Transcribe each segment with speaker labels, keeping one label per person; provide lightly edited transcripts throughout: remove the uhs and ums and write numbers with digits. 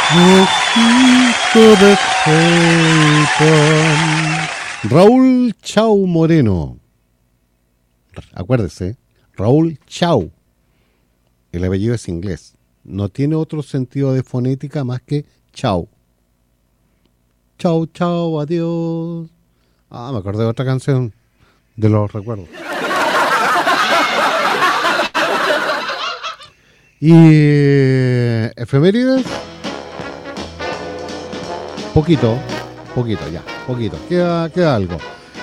Speaker 1: Ojito de Clayton. Raúl Chau Moreno. Acuérdese, Raúl Chau. El apellido es inglés. No tiene otro sentido de fonética más que chau. Chau, chau, adiós. Me acordé de otra canción de los recuerdos. Y efemérides. Poquito, ya, poquito. Queda algo.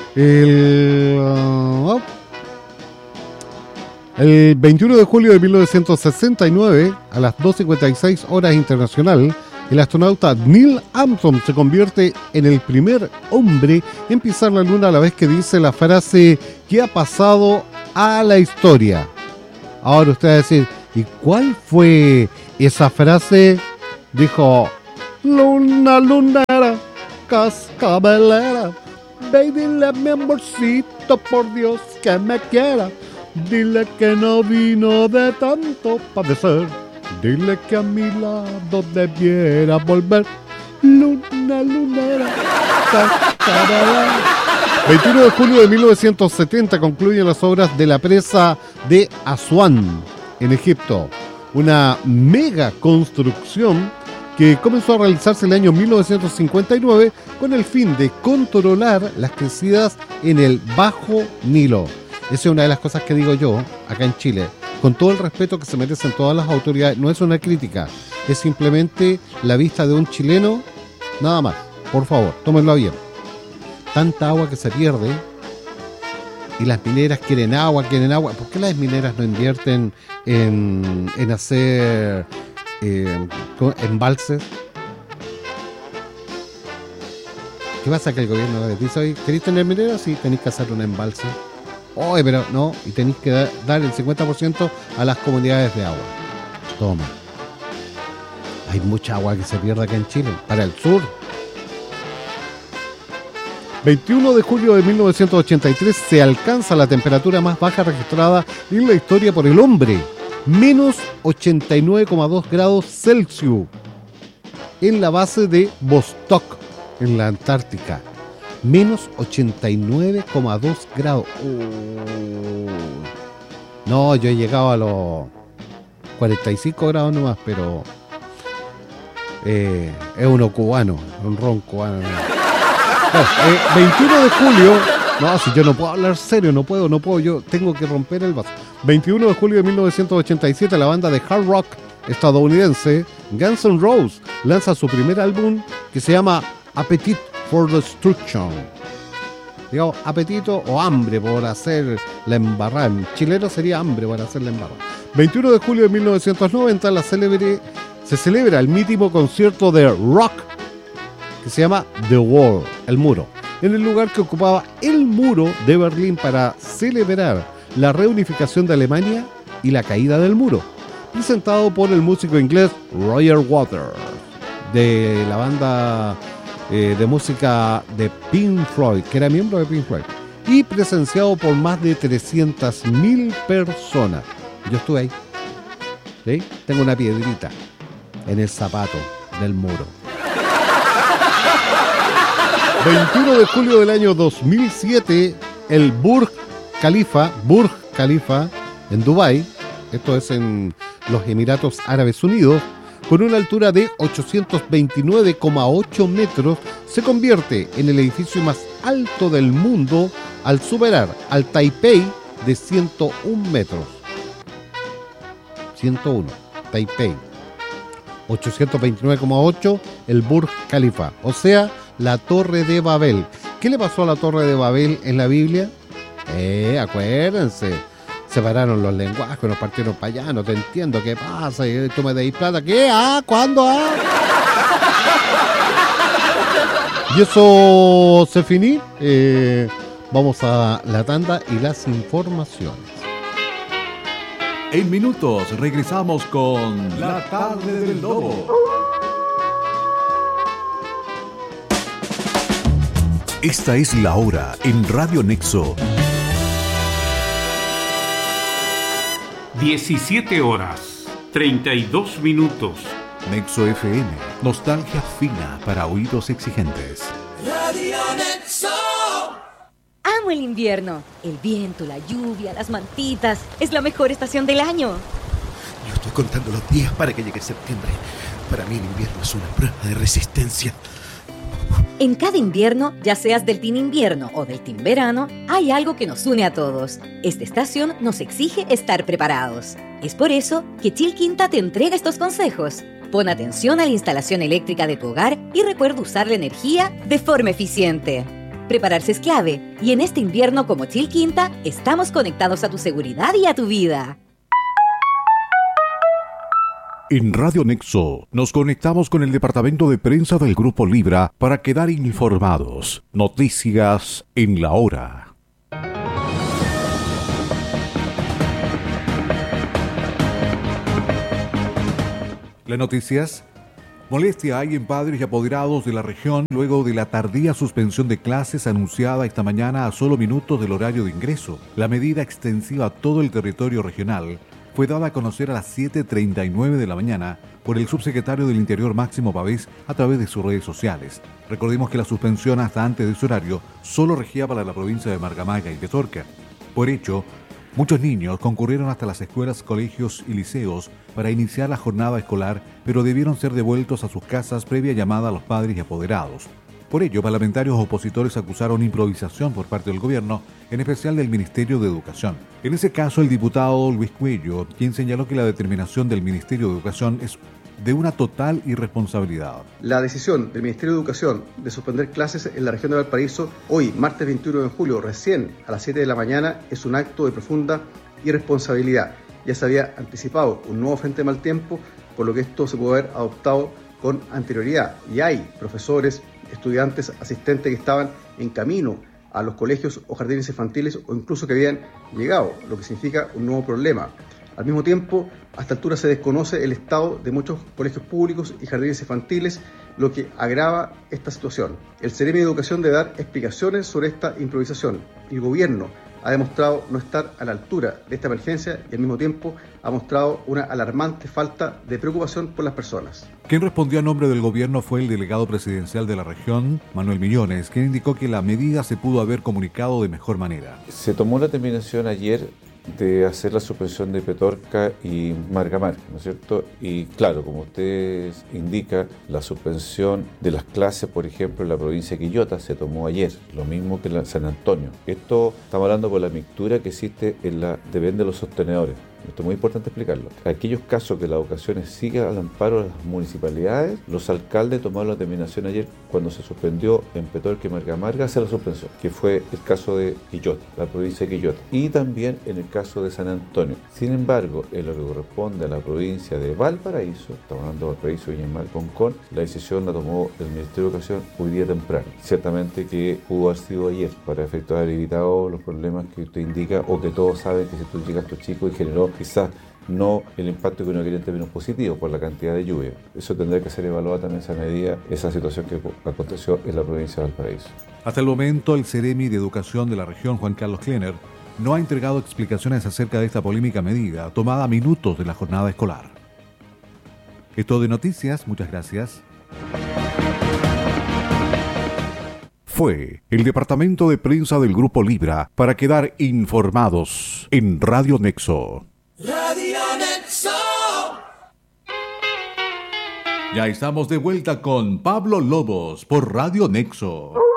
Speaker 1: El 21 de julio de 1969, a las 2:56 horas internacional, el astronauta Neil Armstrong se convierte en el primer hombre en pisar la luna, a la vez que dice la frase que ha pasado a la historia. Ahora usted va a decir, ¿y cuál fue esa frase? Dijo, luna, lunera, cascabelera, ve y dile a mi amorcito, por Dios que me quiera. Dile que no vino de tanto padecer. Dile que a mi lado debiera volver. Luna, lunera, cascabelera. 21 de julio de 1970 concluyen las obras de la presa de Asuán, en Egipto. Una mega construcción que comenzó a realizarse en el año 1959 con el fin de controlar las crecidas en el Bajo Nilo. Esa es una de las cosas que digo yo acá en Chile. Con todo el respeto que se merecen todas las autoridades, no es una crítica, es simplemente la vista de un chileno, nada más. Por favor, tómenlo bien. Tanta agua que se pierde y las mineras quieren agua. ¿Por qué las mineras no invierten en hacer embalses? ¿Qué pasa que el gobierno les dice, oye, ¿queréis tener mineras? Sí, tenéis que hacer un embalse. Oye, pero no, y tenéis que dar el 50% a las comunidades de agua. Toma. Hay mucha agua que se pierde acá en Chile, para el sur. 21 de julio de 1983 se alcanza la temperatura más baja registrada en la historia por el hombre. Menos 89,2 grados Celsius en la base de Vostok, en la Antártica. Menos 89,2 grados. No, yo he llegado a los 45 grados nomás, pero es uno cubano, un ron cubano. 21 de julio, no, si yo no puedo hablar serio, no puedo, yo tengo que romper el vaso. 21 de julio de 1987, la banda de hard rock estadounidense Guns N' Roses lanza su primer álbum que se llama Appetite for Destruction. Digamos, apetito o hambre por hacer la embarrada. En chileno sería hambre por hacer la embarrada. 21 de julio de 1990 se celebra el mítico concierto de rock que se llama The Wall, el muro, en el lugar que ocupaba el muro de Berlín para celebrar la reunificación de Alemania y la caída del muro, presentado por el músico inglés Roger Waters, de la banda de música de Pink Floyd, que era miembro de Pink Floyd, y presenciado por más de 300.000 personas. Yo estuve ahí, ¿sí? Tengo una piedrita en el zapato del muro. 21 de julio del año 2007, el Burj Khalifa en Dubái, esto es en los Emiratos Árabes Unidos, con una altura de 829,8 metros, se convierte en el edificio más alto del mundo al superar al Taipei de 101 metros. 101, Taipei. 829,8, el Burj Khalifa, o sea, la Torre de Babel. ¿Qué le pasó a la Torre de Babel en la Biblia? Acuérdense, separaron los lenguajes, nos partieron para allá, no te entiendo, ¿qué pasa? Y tú me deis plata, ¿qué? ¿Cuándo? Y eso se finí. Vamos a la tanda y las informaciones.
Speaker 2: En minutos regresamos con La Tarde del Lobo. Esta es la hora en Radio Nexo.
Speaker 3: 17 horas, 32 minutos.
Speaker 2: Nexo FM, nostalgia fina para oídos exigentes.
Speaker 3: Radio Nexo.
Speaker 4: Amo el invierno. El viento, la lluvia, las mantitas. Es la mejor estación del año.
Speaker 5: Yo estoy contando los días para que llegue septiembre. Para mí el invierno es una prueba de resistencia.
Speaker 4: En cada invierno, ya seas del team invierno o del team verano, hay algo que nos une a todos. Esta estación nos exige estar preparados. Es por eso que Chilquinta te entrega estos consejos. Pon atención a la instalación eléctrica de tu hogar y recuerda usar la energía de forma eficiente. Prepararse es clave, y en este invierno como Chilquinta, estamos conectados a tu seguridad y a tu vida.
Speaker 2: En Radio Nexo nos conectamos con el departamento de prensa del Grupo Libra para quedar informados. Noticias en la hora. Las noticias. Molestia hay en padres y apoderados de la región luego de la tardía suspensión de clases anunciada esta mañana a solo minutos del horario de ingreso. La medida extensiva a todo el territorio regional fue dada a conocer a las 7:39 de la mañana por el subsecretario del Interior Máximo Pavés a través de sus redes sociales. Recordemos que la suspensión hasta antes de ese horario solo regía para la provincia de Margamaga y Petorca. Por hecho, muchos niños concurrieron hasta las escuelas, colegios y liceos para iniciar la jornada escolar, pero debieron ser devueltos a sus casas previa llamada a los padres y apoderados. Por ello, parlamentarios opositores acusaron improvisación por parte del gobierno, en especial del Ministerio de Educación. En ese caso, el diputado Luis Cuello, quien señaló que la determinación del Ministerio de Educación es de una total irresponsabilidad.
Speaker 6: La decisión del Ministerio de Educación de suspender clases en la región de Valparaíso hoy, martes 21 de julio, recién a las 7 de la mañana, es un acto de profunda irresponsabilidad. Ya se había anticipado un nuevo frente de mal tiempo, por lo que esto se pudo haber adoptado con anterioridad. Y hay profesores, estudiantes, asistentes que estaban en camino a los colegios o jardines infantiles o incluso que habían llegado, lo que significa un nuevo problema. Al mismo tiempo, a esta altura se desconoce el estado de muchos colegios públicos y jardines infantiles, lo que agrava esta situación. El Ceremi de Educación debe dar explicaciones sobre esta improvisación. El gobierno ha demostrado no estar a la altura de esta emergencia y al mismo tiempo ha mostrado una alarmante falta de preocupación por las personas.
Speaker 2: Quien respondió a nombre del gobierno fue el delegado presidencial de la región, Manuel Millones, quien indicó que la medida se pudo haber comunicado de mejor manera.
Speaker 7: Se tomó la determinación ayer de hacer la suspensión de Petorca y Margamaga, ¿no es cierto? Y claro, como usted indica, la suspensión de las clases, por ejemplo, en la provincia de Quillota se tomó ayer, lo mismo que en San Antonio. Esto estamos hablando por la mixtura que existe depende de los sostenedores. Esto es muy importante explicarlo. Aquellos casos que la educación sigue al amparo de las municipalidades, los alcaldes tomaron la determinación ayer cuando se suspendió en Petorca y Margamaga hacer la suspensión, que fue el caso de Quillota, la provincia de Quillota, y también en el caso de San Antonio. Sin embargo, en lo que corresponde a la provincia de Valparaíso, estamos hablando de Valparaíso, Viña del Mar, Concón, la decisión la tomó el Ministerio de Educación hoy día temprano. Ciertamente que pudo haber sido ayer para efecto haber evitado los problemas que usted indica o que todos saben que si tú llegas a tus chicos y generó quizás no el impacto que uno quería en términos positivos por la cantidad de lluvia. Eso tendrá que ser evaluada también esa medida, esa situación que aconteció en la provincia de Valparaíso.
Speaker 2: Hasta el momento, el Ceremi de Educación de la región, Juan Carlos Klenner, no ha entregado explicaciones acerca de esta polémica medida tomada a minutos de la jornada escolar. Es todo de noticias, muchas gracias. Fue el departamento de prensa del Grupo Libra para quedar informados en Radio Nexo.
Speaker 3: Radio Nexo.
Speaker 2: Ya estamos de vuelta con Pablo Lobos por Radio Nexo.